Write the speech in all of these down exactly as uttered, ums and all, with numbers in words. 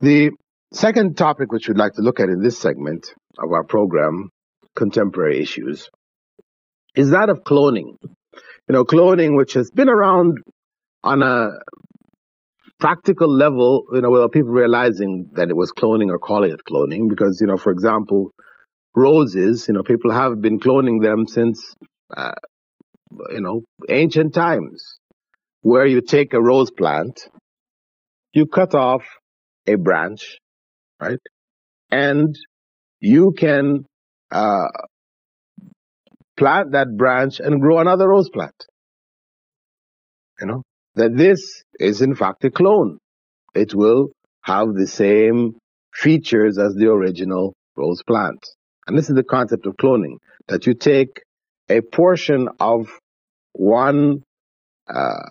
The second topic which we'd like to look at in this segment of our program, Contemporary Issues, is that of cloning. You know, cloning, which has been around on a practical level, you know, without people realizing that it was cloning or calling it cloning, because, you know, for example, roses, you know, people have been cloning them since, uh, you know, ancient times, where you take a rose plant, you cut off a branch, right? And you can uh, plant that branch and grow another rose plant. You know, that this is in fact a clone. It will have the same features as the original rose plant. And this is the concept of cloning, that you take a portion of one uh,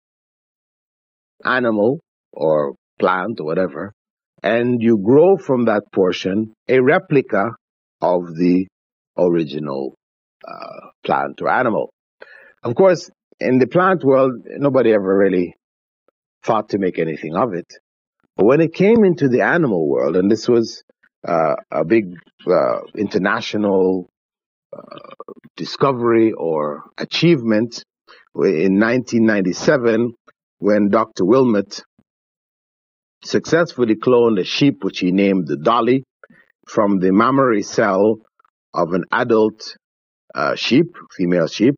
animal or plant or whatever, and you grow from that portion a replica of the original uh, plant or animal. Of course, in the plant world, nobody ever really thought to make anything of it. But when it came into the animal world, and this was uh, a big uh, international uh, discovery or achievement in nineteen ninety-seven, when Doctor Wilmot successfully cloned a sheep which he named the Dolly from the mammary cell of an adult uh, sheep, female sheep.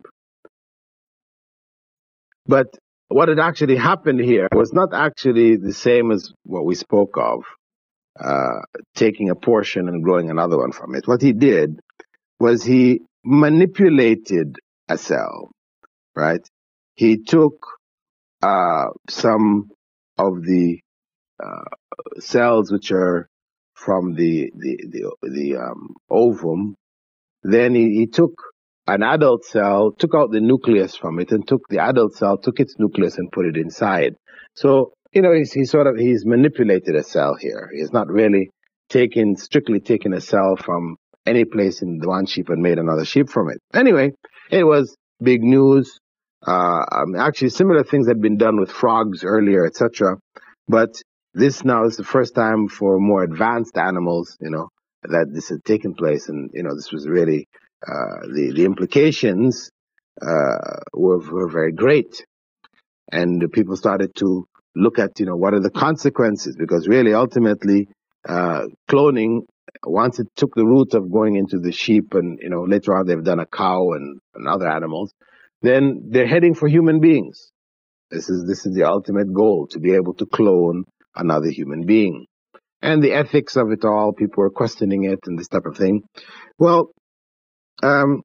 But what had actually happened here was not actually the same as what we spoke of, uh, taking a portion and growing another one from it. What he did was he manipulated a cell, right? He took uh, some of the uh, cells which are from the the the, the um, ovum. Then he, he took an adult cell, took out the nucleus from it, and took the adult cell, took its nucleus, and put it inside. So you know, he's, he's sort of he's manipulated a cell here. He's not really taken strictly taken a cell from any place in the one sheep and made another sheep from it. Anyway, it was big news. Uh, um, actually, similar things had been done with frogs earlier, et cetera. But this now is the first time for more advanced animals, you know, that this had taken place, and you know, this was really uh, the the implications uh, were were very great, and people started to look at, you know, what are the consequences, because really, ultimately, uh, cloning, once it took the route of going into the sheep, and you know, later on they've done a cow and, and other animals, then they're heading for human beings. This is this is the ultimate goal, to be able to clone another human being. And the ethics of it all, people are questioning it and this type of thing. Well, um,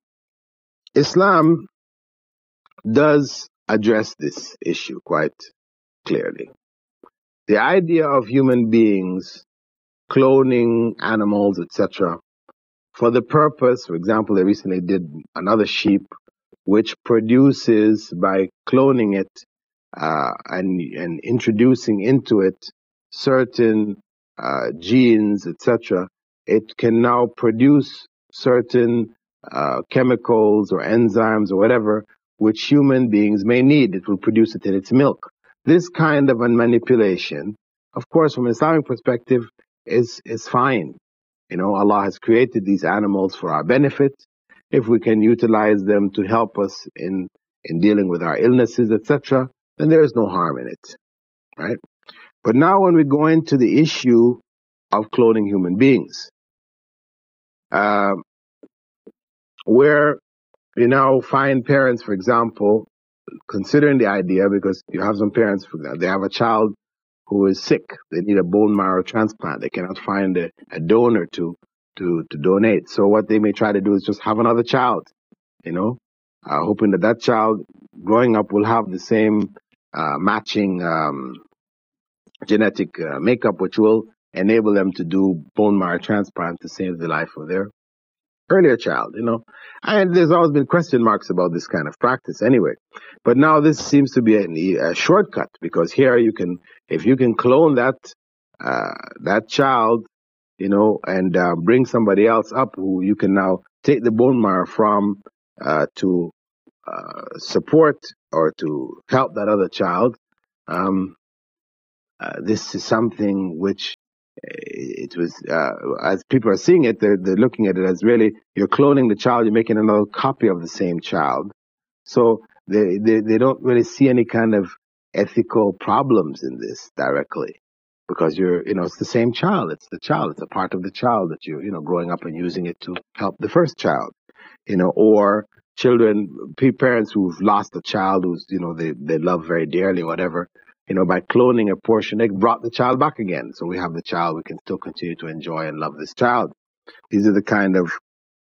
Islam does address this issue quite clearly. The idea of human beings cloning animals, et cetera, for the purpose, for example, they recently did another sheep which produces, by cloning it uh, and, and introducing into it certain uh, genes, et cetera, it can now produce certain uh, chemicals or enzymes or whatever which human beings may need. It will produce it in its milk. This kind of a manipulation, of course, from an Islamic perspective, is is fine. You know, Allah has created these animals for our benefit. If we can utilize them to help us in in dealing with our illnesses, et cetera, then there is no harm in it, right? But now, when we go into the issue of cloning human beings, uh, where you now find parents, for example, considering the idea, because you have some parents, for example, they have a child who is sick, they need a bone marrow transplant, they cannot find a, a donor to, to, to donate. So what they may try to do is just have another child, you know, uh, hoping that that child growing up will have the same uh, matching um, genetic uh, makeup, which will enable them to do bone marrow transplant to save the life of their earlier child, you know. And there's always been question marks about this kind of practice anyway. But now this seems to be a, a shortcut, because here you can, if you can clone that uh, that child, you know, and uh, bring somebody else up who you can now take the bone marrow from uh, to uh, support or to help that other child, um, uh, this is something which it was, uh, as people are seeing it, they're, they're looking at it as really, you're cloning the child, you're making another copy of the same child. So they, they, they don't really see any kind of ethical problems in this directly, because you're, you know, it's the same child. It's the child. It's a part of the child that you're, you know, growing up and using it to help the first child, you know, or children, parents who've lost a child who's, you know, they, they love very dearly, whatever, you know, by cloning a portion, they brought the child back again. So we have the child, we can still continue to enjoy and love this child. These are the kind of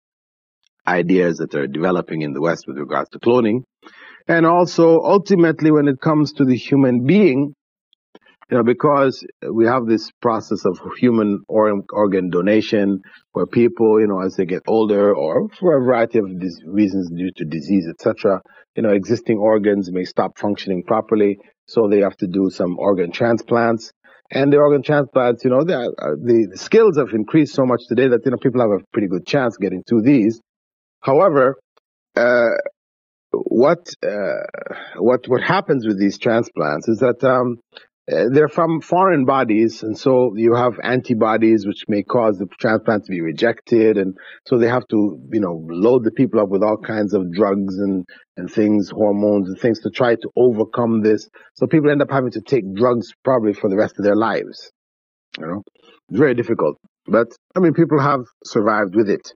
ideas that are developing in the West with regards to cloning. And also, ultimately, when it comes to the human being, you know, because we have this process of human or, organ donation, where people, you know, as they get older or for a variety of dis- reasons due to disease, et cetera, you know, existing organs may stop functioning properly, so they have to do some organ transplants. And the organ transplants, you know, the, uh, the, the skills have increased so much today that, you know, people have a pretty good chance getting through these. However, uh, what uh, what what happens with these transplants is that um, uh, they're from foreign bodies, and so you have antibodies which may cause the transplant to be rejected, and so they have to, you know, load the people up with all kinds of drugs and and things, hormones and things to try to overcome this. So people end up having to take drugs probably for the rest of their lives. You know, it's very difficult, but I mean, people have survived with it.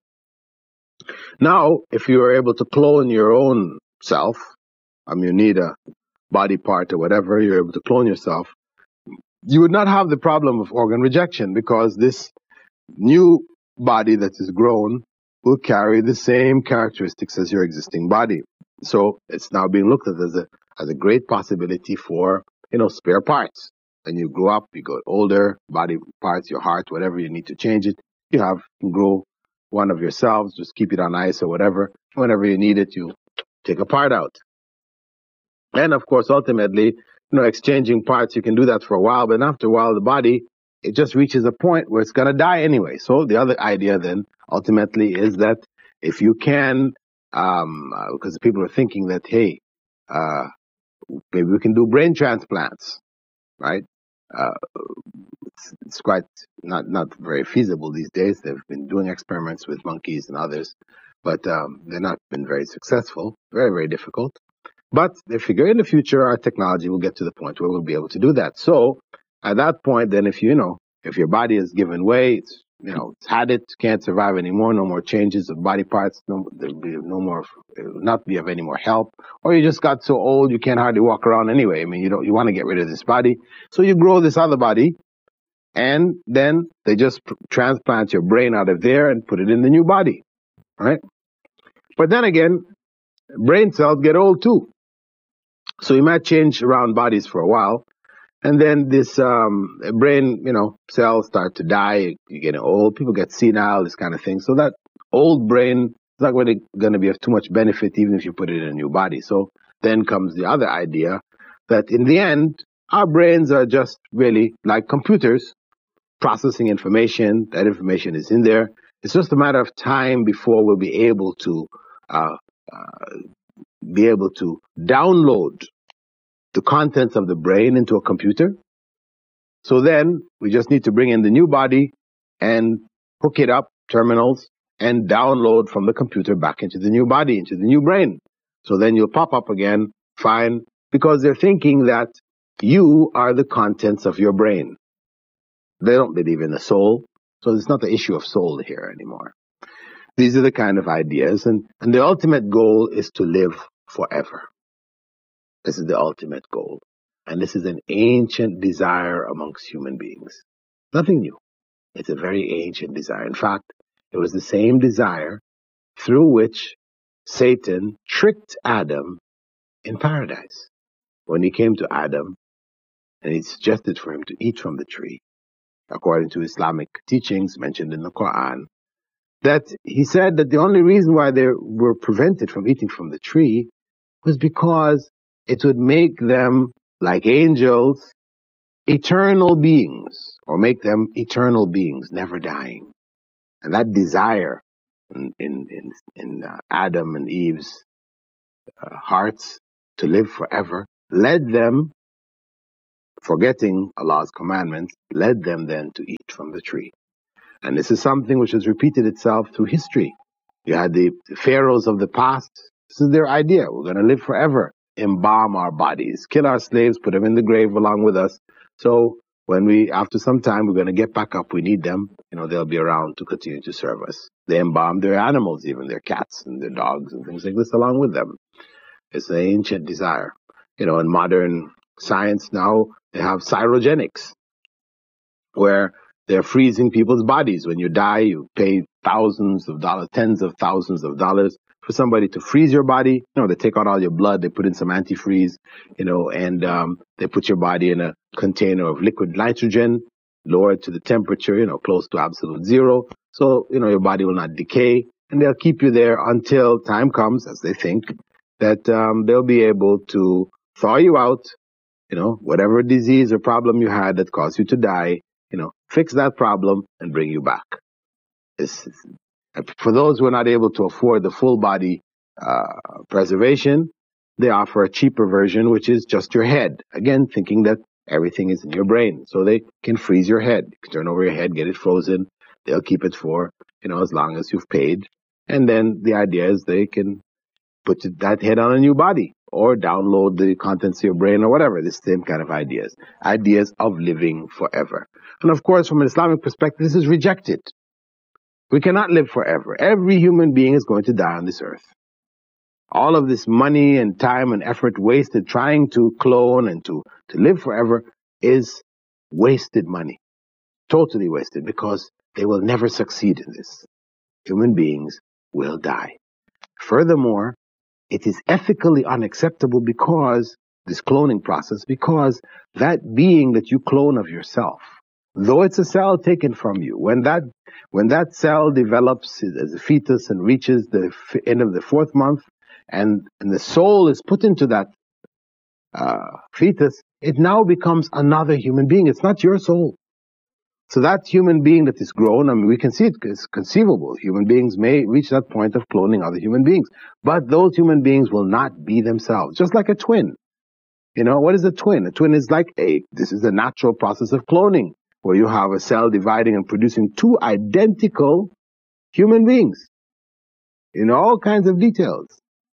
Now, if you are able to clone your own self, I mean, you need a body part or whatever, you're able to clone yourself, you would not have the problem of organ rejection, because this new body that is grown will carry the same characteristics as your existing body. So it's now being looked at as a as a great possibility for, you know, spare parts. And you grow up, you go older, body parts, your heart, whatever you need to change it, you have you grow one of yourselves, just keep it on ice or whatever. Whenever you need it, you take a part out. And of course, ultimately, you know, exchanging parts, you can do that for a while, but after a while, the body, it just reaches a point where it's going to die anyway. So the other idea then, ultimately, is that if you can, um, uh, because people are thinking that, hey, uh, maybe we can do brain transplants, right? Uh, it's, it's quite not, not very feasible these days. They've been doing experiments with monkeys and others, but um, they've not been very successful, very, very difficult. But they figure in the future, our technology will get to the point where we'll be able to do that. So at that point, then if you, you know, if your body has given way, it's, you know, it's had it, can't survive anymore, no more changes of body parts, no, there'll be no more, not be of any more help, or you just got so old you can't hardly walk around anyway. I mean, you don't, you want to get rid of this body. So you grow this other body, and then they just pr- transplant your brain out of there and put it in the new body, right? But then again, brain cells get old too. So you might change around bodies for a while, and then this um, brain, you know, cells start to die. You're getting old. People get senile, this kind of thing. So that old brain is not really going to be of too much benefit, even if you put it in a new body. So then comes the other idea that in the end, our brains are just really like computers, processing information. That information is in there. It's just a matter of time before we'll be able to uh, uh, be able to download the contents of the brain into a computer. So then we just need to bring in the new body and hook it up, terminals, and download from the computer back into the new body, into the new brain. So then you'll pop up again, fine, because they're thinking that you are the contents of your brain. They don't believe in the soul, so it's not the issue of soul here anymore. These are the kind of ideas, and, and the ultimate goal is to live forever. This is the ultimate goal. And this is an ancient desire amongst human beings. Nothing new. It's a very ancient desire. In fact, it was the same desire through which Satan tricked Adam in paradise. When he came to Adam and he suggested for him to eat from the tree, according to Islamic teachings mentioned in the Quran, that he said that the only reason why they were prevented from eating from the tree was because it would make them, like angels, eternal beings, or make them eternal beings, never dying. And that desire in in in, in uh, Adam and Eve's uh, hearts to live forever led them forgetting Allah's commandments, led them then to eat from the tree. And this is something which has repeated itself through history. You had the pharaohs of the past. This is their idea. We're going to live forever. Embalm our bodies, kill our slaves, put them in the grave along with us. So when we, after some time, we're going to get back up, we need them, you know, they'll be around to continue to serve us. They embalm their animals, even their cats and their dogs and things like this along with them. It's an ancient desire. You know, in modern science now, they have cryogenics, where they're freezing people's bodies. When you die, you pay thousands of dollars, tens of thousands of dollars for somebody to freeze your body. You know, they take out all your blood, they put in some antifreeze, you know, and um, they put your body in a container of liquid nitrogen, lower it to the temperature, you know, close to absolute zero. So, you know, your body will not decay, and they'll keep you there until time comes, as they think, that um, they'll be able to thaw you out, you know, whatever disease or problem you had that caused you to die, you know, fix that problem and bring you back. It's, for those who are not able to afford the full body uh, preservation, they offer a cheaper version, which is just your head. Again, thinking that everything is in your brain. So they can freeze your head. You can turn over your head, get it frozen. They'll keep it for, you know, as long as you've paid. And then the idea is they can put that head on a new body or download the contents of your brain or whatever. The same kind of ideas. Ideas of living forever. And of course, from an Islamic perspective, this is rejected. We cannot live forever. Every human being is going to die on this earth. All of this money and time and effort wasted trying to clone and to, to live forever is wasted money. Totally wasted, because they will never succeed in this. Human beings will die. Furthermore, it is ethically unacceptable because, this cloning process, because that being that you clone of yourself, though it's a cell taken from you, when that when that cell develops as a fetus and reaches the f- end of the fourth month, and, and the soul is put into that uh, fetus, it now becomes another human being. It's not your soul. So that human being that is grown, I mean, we can see it, it's conceivable. Human beings may reach that point of cloning other human beings. But those human beings will not be themselves, just like a twin. You know, what is a twin? A twin is like a, this is the natural process of cloning, where you have a cell dividing and producing two identical human beings in all kinds of details.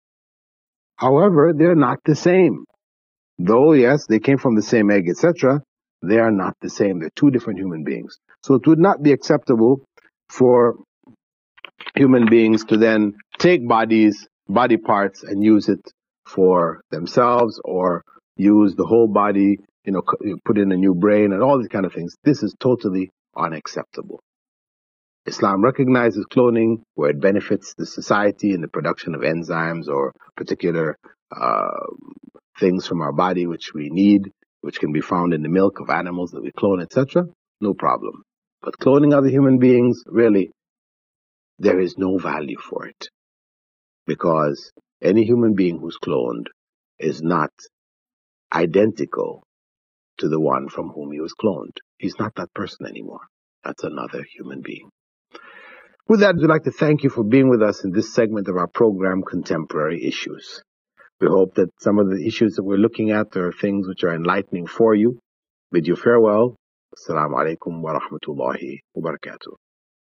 However, they're not the same. Though, yes, they came from the same egg, et cetera, they are not the same. They're two different human beings. So it would not be acceptable for human beings to then take bodies, body parts, and use it for themselves, or use the whole body, you know, put in a new brain and all these kind of things. This is totally unacceptable. Islam recognizes cloning where it benefits the society in the production of enzymes or particular uh, things from our body which we need, which can be found in the milk of animals that we clone, et cetera. No problem. But cloning other human beings, really, there is no value for it, because any human being who's cloned is not identical to the one from whom he was cloned. He's not that person anymore. That's another human being. With that, we'd like to thank you for being with us in this segment of our program, Contemporary Issues. We hope that some of the issues that we're looking at are things which are enlightening for you. Bid you farewell. Assalamu alaikum wa rahmatullahi wa barakatuh.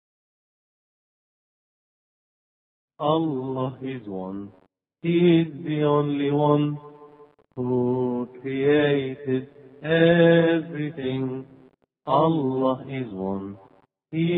Allah is one. He is the only one who created everything. Allah is one. He